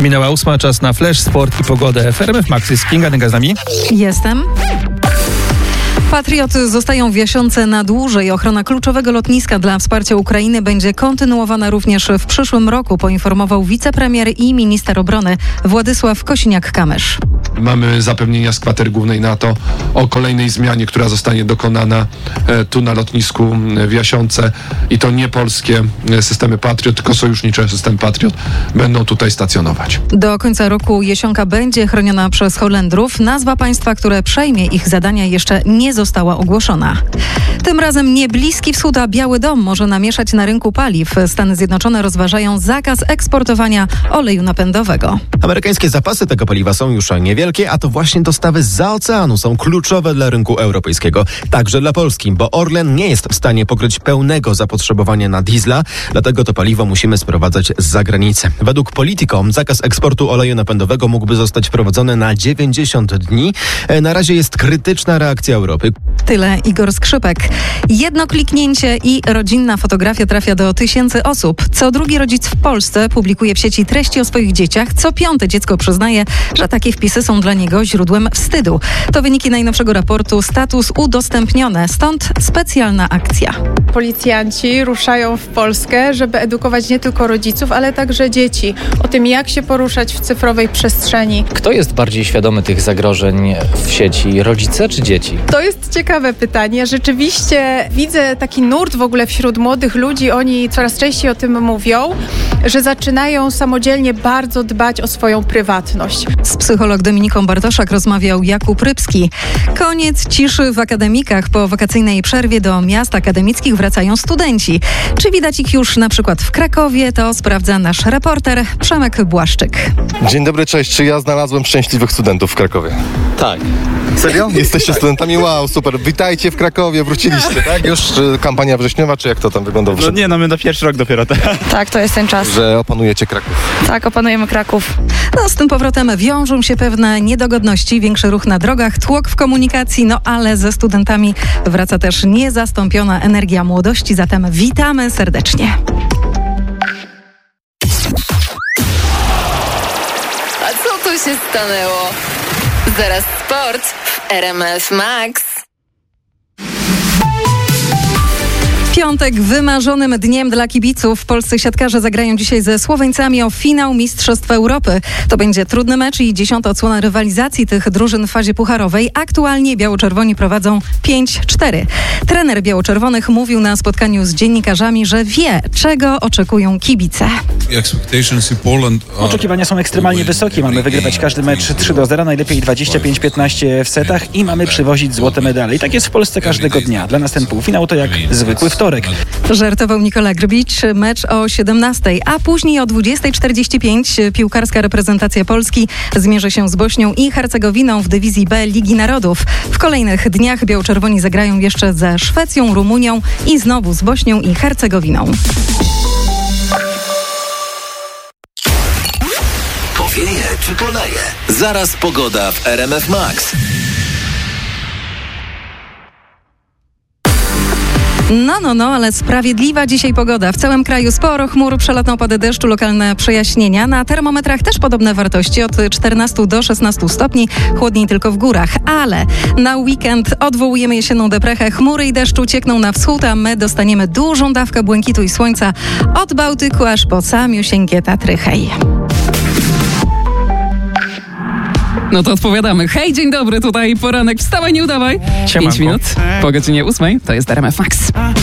Minęła 8, czas na Flash, sport i pogodę. W RMF Max jest Kinga Dynga z nami. Jestem. Patrioty zostają w Jasionce na dłużej. Ochrona kluczowego lotniska dla wsparcia Ukrainy będzie kontynuowana również w przyszłym roku, poinformował wicepremier i minister obrony Władysław Kosiniak-Kamysz. Mamy zapewnienia z kwatery głównej NATO o kolejnej zmianie, która zostanie dokonana tu na lotnisku w Jasionce i to nie polskie systemy Patriot, tylko sojusznicze systemy Patriot będą tutaj stacjonować. Do końca roku Jasionka będzie chroniona przez Holendrów. Nazwa państwa, które przejmie ich zadania, jeszcze nie została ogłoszona. Tym razem nie Bliski Wschód, a Biały Dom może namieszać na rynku paliw. Stany Zjednoczone rozważają zakaz eksportowania oleju napędowego. Amerykańskie zapasy tego paliwa są już niewielkie, a to właśnie dostawy zza oceanu są kluczowe dla rynku europejskiego, także dla Polski, bo Orlen nie jest w stanie pokryć pełnego zapotrzebowania na diesla, dlatego to paliwo musimy sprowadzać z zagranicy. Według Politico zakaz eksportu oleju napędowego mógłby zostać wprowadzony na 90 dni. Na razie jest krytyczna reakcja Europy. Tyle Igor Skrzypek. Jedno kliknięcie i rodzinna fotografia trafia do tysięcy osób. Co drugi rodzic w Polsce publikuje w sieci treści o swoich dzieciach. Co piąte dziecko przyznaje, że takie wpisy są dla niego źródłem wstydu. To wyniki najnowszego raportu Status udostępnione. Stąd specjalna akcja. Policjanci ruszają w Polskę, żeby edukować nie tylko rodziców, ale także dzieci o tym, jak się poruszać w cyfrowej przestrzeni. Kto jest bardziej świadomy tych zagrożeń w sieci, rodzice czy dzieci? To jest ciekawe pytanie. Rzeczywiście widzę taki nurt w ogóle wśród młodych ludzi. Oni coraz częściej o tym mówią, że zaczynają samodzielnie bardzo dbać o swoją prywatność. Z psycholog Dominiką Bartoszak rozmawiał Jakub Rybski. Koniec ciszy w akademikach. Po wakacyjnej przerwie do miast akademickich wracają studenci. Czy widać ich już na przykład w Krakowie? To sprawdza nasz reporter Przemek Błaszczyk. Dzień dobry, cześć. Czy ja znalazłem szczęśliwych studentów w Krakowie? Tak. Serio? Jesteście studentami? Wow, super. Witajcie w Krakowie, wróciliście, tak? Już kampania wrześniowa, czy jak to tam wygląda? My na pierwszy rok dopiero. Tak, to jest ten czas. Że opanujecie Kraków. Tak, opanujemy Kraków. No, z tym powrotem wiążą się pewne niedogodności, większy ruch na drogach, tłok w komunikacji, ale ze studentami wraca też niezastąpiona energia młodości, zatem witamy serdecznie. A co tu się stanęło? Zaraz sport w RMF Max. Piątek wymarzonym dniem dla kibiców. Polscy siatkarze zagrają dzisiaj ze Słoweńcami o finał Mistrzostw Europy. To będzie trudny mecz i 10. odsłona rywalizacji tych drużyn w fazie pucharowej. Aktualnie biało-czerwoni prowadzą 5-4. Trener biało-czerwonych mówił na spotkaniu z dziennikarzami, że wie, czego oczekują kibice. Oczekiwania są ekstremalnie wysokie. Mamy wygrywać każdy mecz 3-0, najlepiej 25-15 w setach i mamy przywozić złote medale. I tak jest w Polsce każdego dnia. Dla nas ten półfinał to jak zwykły wtorek. Żartował Nikola Grbicz. Mecz o 17:00, a później o 20:45 piłkarska reprezentacja Polski zmierzy się z Bośnią i Hercegowiną w dywizji B Ligi Narodów. W kolejnych dniach biało-czerwoni zagrają jeszcze ze Szwecją, Rumunią i znowu z Bośnią i Hercegowiną. Powieje czy poleje? Zaraz pogoda w RMF Max. Ale sprawiedliwa dzisiaj pogoda. W całym kraju sporo chmur, przelotne opady deszczu, lokalne przejaśnienia. Na termometrach też podobne wartości, od 14 do 16 stopni, chłodniej tylko w górach. Ale na weekend odwołujemy jesienną deprechę. Chmury i deszczu ciekną na wschód, a my dostaniemy dużą dawkę błękitu i słońca od Bałtyku aż po samiusieńkie Tatry. Hej! No to odpowiadamy. Hej, dzień dobry, tutaj poranek. Wstawaj, nie udawaj. 5 minut po godzinie 8. To jest RMF Max.